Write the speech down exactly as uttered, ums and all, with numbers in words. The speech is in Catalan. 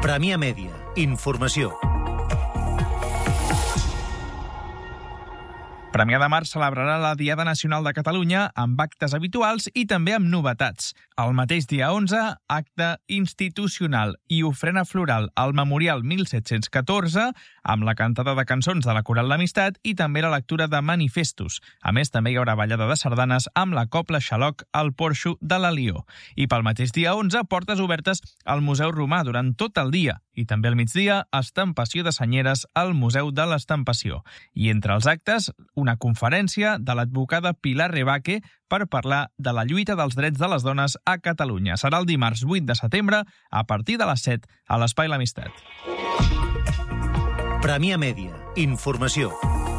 Premià Mèdia. Informació. Premià de Mar celebrarà la Diada Nacional de Catalunya amb actes habituals i també amb novetats. El mateix dia onze, acte institucional i ofrena floral al Memorial mil set-cents catorze, amb la cantada de cançons de la Coral d'Amistat i també la lectura de manifestos. A més, també hi haurà ballada de sardanes amb la Cobla Xaloc al porxo de l'Alió. I pel mateix dia onze, portes obertes al Museu Romà durant tot el dia. I també al migdia, estampació de senyeres al Museu de l'Estampació. I entre els actes, una conferència de l'advocada Pilar Rebaque per parlar de la lluita dels drets de les dones a Catalunya. Serà el dimarts vuit de setembre a partir de les set a l'Espai L'Amistat. Premià Mèdia. Informació.